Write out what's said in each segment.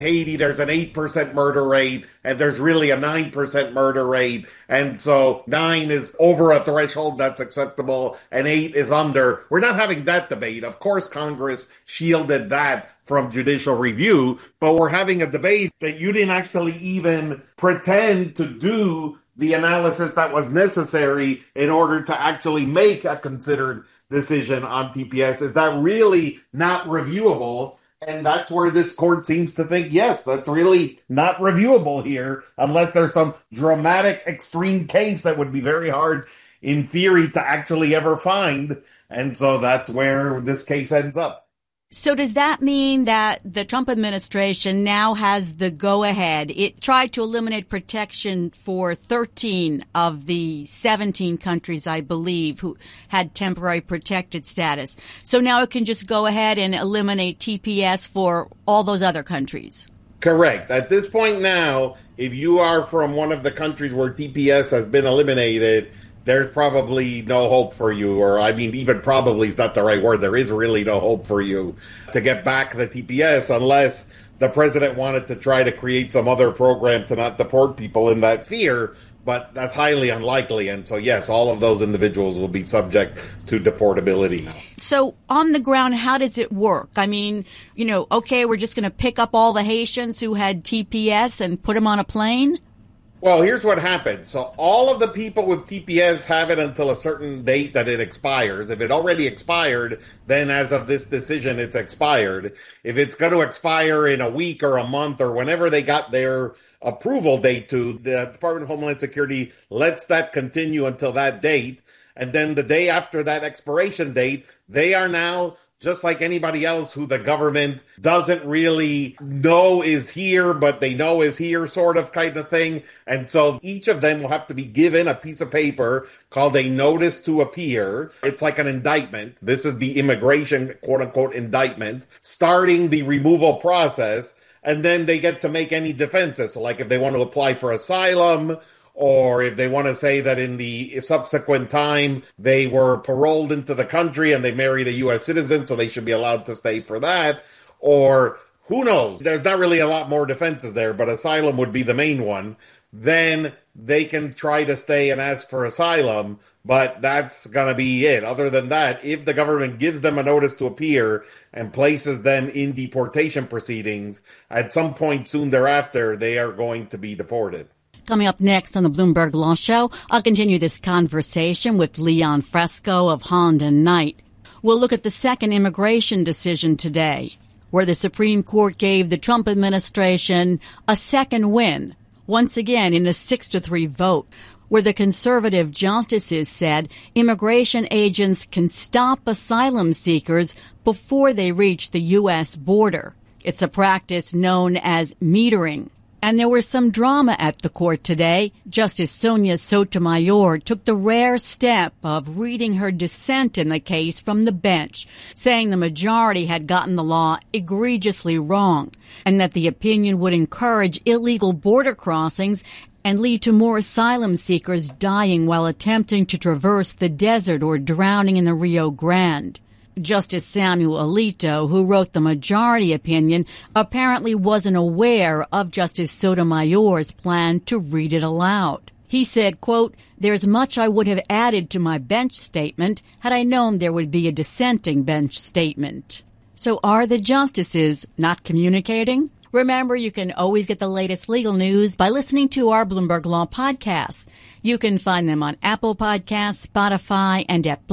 Haiti, there's an 8% murder rate, and there's really a 9% murder rate. And so 9 is over a threshold that's acceptable, and 8 is under. We're not having that debate. Of course, Congress shielded that from judicial review, but we're having a debate that you didn't actually even pretend to do the analysis that was necessary in order to actually make a considered decision on TPS. Is that really not reviewable? And that's where this court seems to think, yes, that's really not reviewable here, unless there's some dramatic extreme case that would be very hard in theory to actually ever find. And so that's where this case ends up. So does that mean that the Trump administration now has the go-ahead? It tried to eliminate protection for 13 of the 17 countries, I believe, who had temporary protected status. So now it can just go ahead and eliminate TPS for all those other countries. Correct. At this point now, if you are from one of the countries where TPS has been eliminated, there's probably no hope for you, or I mean, even probably is not the right word. There is really no hope for you to get back the TPS unless the president wanted to try to create some other program to not deport people in that sphere, but that's highly unlikely. And so, yes, all of those individuals will be subject to deportability. So on the ground, how does it work? I mean, okay, we're just going to pick up all the Haitians who had TPS and put them on a plane? Well, here's what happened. So all of the people with TPS have it until a certain date that it expires. If it already expired, then as of this decision, it's expired. If it's going to expire in a week or a month or whenever they got their approval date to, the Department of Homeland Security lets that continue until that date. And then the day after that expiration date, they are now just like anybody else who the government doesn't really know is here, but they know is here, sort of kind of thing. And so each of them will have to be given a piece of paper called a notice to appear. It's like an indictment. This is the immigration, quote unquote, indictment, starting the removal process. And then they get to make any defenses. So like if they want to apply for asylum, or if they want to say that in the subsequent time they were paroled into the country and they married a U.S. citizen, so they should be allowed to stay for that, or who knows? There's not really a lot more defenses there, but asylum would be the main one. Then they can try to stay and ask for asylum, but that's going to be it. Other than that, if the government gives them a notice to appear and places them in deportation proceedings, at some point soon thereafter, they are going to be deported. Coming up next on the Bloomberg Law Show, I'll continue this conversation with Leon Fresco of Honda Knight. We'll look at the second immigration decision today, where the Supreme Court gave the Trump administration a second win, once again in a 6-3 vote, where the conservative justices said immigration agents can stop asylum seekers before they reach the U.S. border. It's a practice known as metering. And there was some drama at the court today. Justice Sonia Sotomayor took the rare step of reading her dissent in the case from the bench, saying the majority had gotten the law egregiously wrong, and that the opinion would encourage illegal border crossings and lead to more asylum seekers dying while attempting to traverse the desert or drowning in the Rio Grande. Justice Samuel Alito, who wrote the majority opinion, apparently wasn't aware of Justice Sotomayor's plan to read it aloud. He said, quote, "There's much I would have added to my bench statement had I known there would be a dissenting bench statement." So are the justices not communicating? Remember, you can always get the latest legal news by listening to our Bloomberg Law podcasts. You can find them on Apple Podcasts, Spotify, and at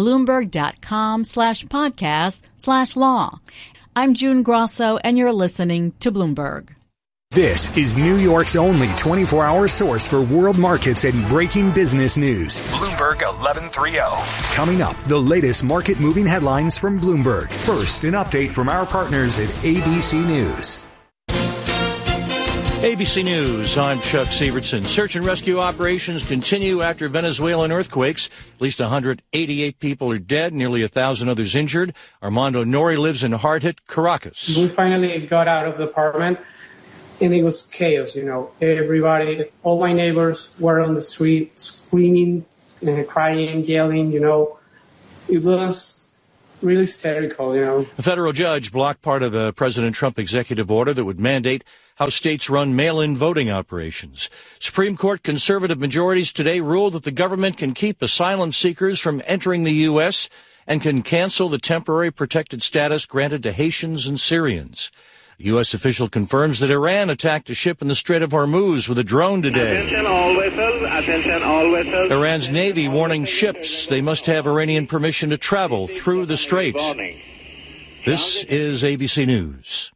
Bloomberg.com/podcast/law. I'm June Grosso, and you're listening to Bloomberg. This is New York's only 24-hour source for world markets and breaking business news. Bloomberg 1130. Coming up, the latest market-moving headlines from Bloomberg. First, an update from our partners at ABC News. ABC News, I'm Chuck Sievertson. Search and rescue operations continue after Venezuelan earthquakes. At least 188 people are dead, nearly 1,000 others injured. Armando Nori lives in hard-hit Caracas. We finally got out of the apartment, and it was chaos, Everybody, all my neighbors were on the street screaming, crying, yelling, It was really hysterical, you know. A federal judge blocked part of a President Trump executive order that would mandate how states run mail-in voting operations. Supreme Court conservative majorities today ruled that the government can keep asylum seekers from entering the U.S. and can cancel the temporary protected status granted to Haitians and Syrians. A U.S. official confirms that Iran attacked a ship in the Strait of Hormuz with a drone today. Attention all vessels, attention all vessels. Iran's Navy warning ships they must have Iranian permission to travel through the straits. This is ABC News.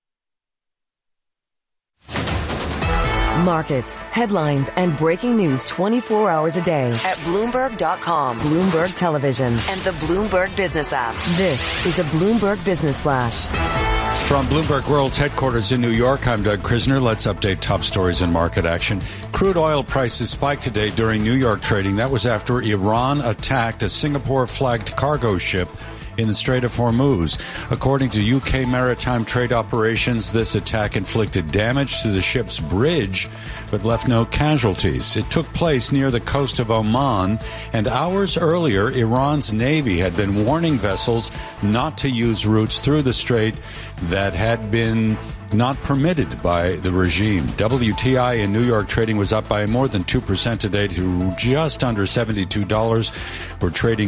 Markets, headlines, and breaking news 24 hours a day at Bloomberg.com, Bloomberg Television, and the Bloomberg Business app. This is a Bloomberg Business Flash. From Bloomberg World's headquarters in New York, I'm Doug Krisner. Let's update top stories and market action. Crude oil prices spiked today during New York trading. That was after Iran attacked a Singapore-flagged cargo ship in the Strait of Hormuz. According to UK Maritime Trade Operations, this attack inflicted damage to the ship's bridge, but left no casualties. It took place near the coast of Oman, and hours earlier, Iran's Navy had been warning vessels not to use routes through the strait that had been not permitted by the regime. WTI in New York trading was up by more than 2% today to just under $72. We're trading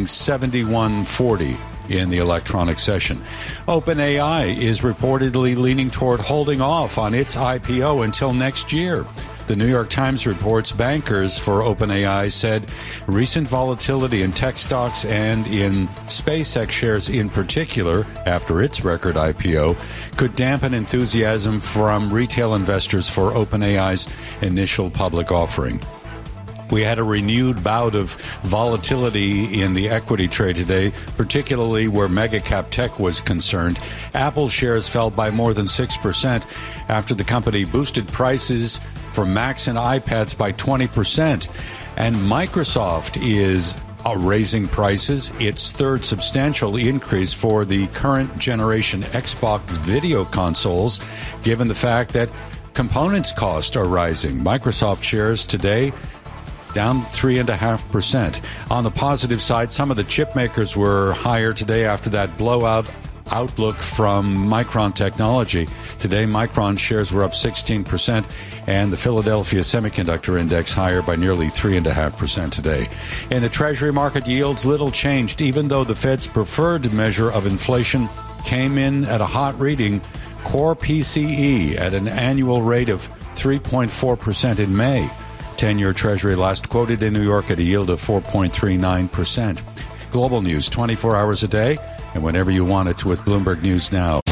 $71.40 in the electronic session. OpenAI is reportedly leaning toward holding off on its IPO until next year. The New York Times reports bankers for OpenAI said recent volatility in tech stocks and in SpaceX shares in particular, after its record IPO, could dampen enthusiasm from retail investors for OpenAI's initial public offering. We had a renewed bout of volatility in the equity trade today, particularly where mega-cap tech was concerned. Apple shares fell by more than 6% after the company boosted prices for Macs and iPads by 20%. And Microsoft is raising prices, its third substantial increase for the current generation Xbox video consoles, given the fact that components costs are rising. Microsoft shares today down 3.5%. On the positive side, some of the chip makers were higher today after that blowout outlook from Micron Technology. Today, Micron shares were up 16%, and the Philadelphia Semiconductor Index higher by nearly 3.5% today. In the Treasury market, yields little changed, even though the Fed's preferred measure of inflation came in at a hot reading. Core PCE at an annual rate of 3.4% in May. 10-year Treasury last quoted in New York at a yield of 4.39%. Global news 24 hours a day and whenever you want it with Bloomberg News Now.